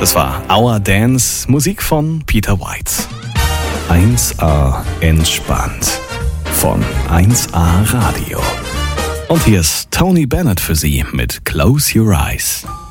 Das war Our Dance, Musik von Peter White. 1A entspannt von 1A Radio. Und hier ist Tony Bennett für Sie mit Close Your Eyes.